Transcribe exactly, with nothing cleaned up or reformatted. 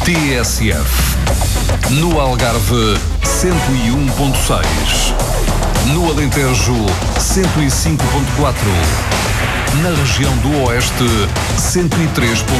T S F. No Algarve, cento e um ponto seis. No Alentejo, cento e cinco ponto quatro. Na região do Oeste, cento e três ponto